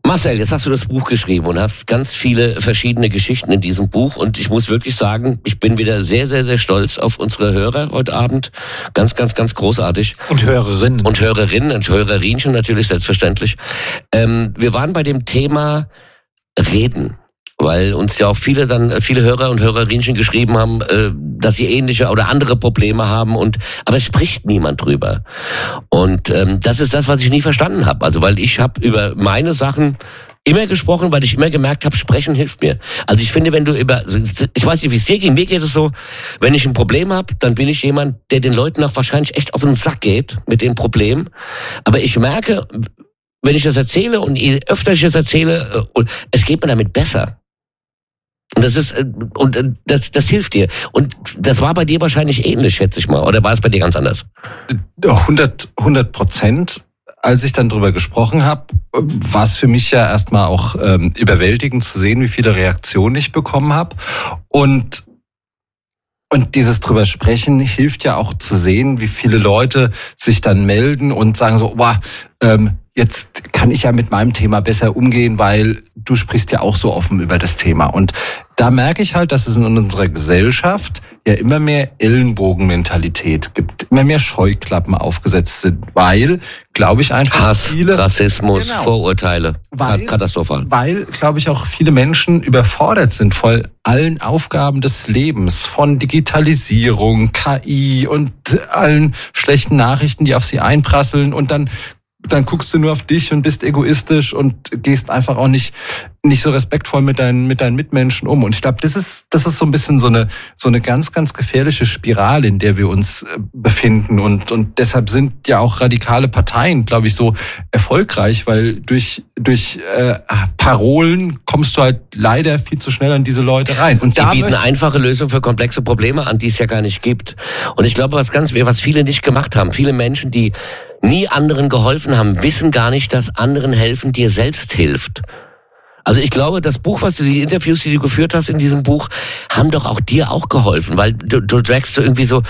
Marcel, jetzt hast du das Buch geschrieben und hast ganz viele verschiedene Geschichten in diesem Buch und ich muss wirklich sagen, ich bin wieder sehr, sehr, sehr stolz auf unsere Hörer heute Abend. Ganz, ganz, ganz großartig. Und Hörerinnen. Und Hörerinnen und Hörerinchen natürlich, selbstverständlich. Wir waren bei dem Thema Reden. Weil uns ja auch viele Hörer und Hörerinchen geschrieben haben, dass sie ähnliche oder andere Probleme haben aber es spricht niemand drüber. Und das ist das, was ich nie verstanden habe. Also weil ich habe über meine Sachen immer gesprochen, weil ich immer gemerkt habe, sprechen hilft mir. Also ich finde, ich weiß nicht, wie es dir ging, mir geht es so, wenn ich ein Problem habe, dann bin ich jemand, der den Leuten auch wahrscheinlich echt auf den Sack geht mit dem Problem. Aber ich merke, wenn ich das erzähle und je öfter ich das erzähle, es geht mir damit besser. Und das hilft dir. Und das war bei dir wahrscheinlich ähnlich, schätze ich mal. Oder war es bei dir ganz anders? 100%. Als ich dann drüber gesprochen habe, war es für mich ja erstmal auch überwältigend zu sehen, wie viele Reaktionen ich bekommen habe. Und dieses drüber sprechen hilft ja auch zu sehen, wie viele Leute sich dann melden und sagen so, jetzt kann ich ja mit meinem Thema besser umgehen, weil du sprichst ja auch so offen über das Thema. Und da merke ich halt, dass es in unserer Gesellschaft ja immer mehr Ellenbogenmentalität gibt, immer mehr Scheuklappen aufgesetzt sind, weil, glaube ich, einfach Hass, Rassismus, Vorurteile, katastrophal. Weil, glaube ich, auch viele Menschen überfordert sind von allen Aufgaben des Lebens, von Digitalisierung, KI und allen schlechten Nachrichten, die auf sie einprasseln und dann guckst du nur auf dich und bist egoistisch und gehst einfach auch nicht so respektvoll mit deinen Mitmenschen um. Und ich glaube, das ist so ein bisschen so eine ganz, ganz gefährliche Spirale, in der wir uns befinden. Und deshalb sind ja auch radikale Parteien, glaube ich, so erfolgreich, weil durch Parolen kommst du halt leider viel zu schnell an diese Leute rein. Und sie bieten einfache Lösungen für komplexe Probleme an, die es ja gar nicht gibt. Und ich glaube, was viele nicht gemacht haben, viele Menschen, die nie anderen geholfen haben, wissen gar nicht, dass anderen helfen dir selbst hilft. Also ich glaube, das Buch, die Interviews, die du geführt hast in diesem Buch, haben doch auch dir auch geholfen, weil du sagst so irgendwie so,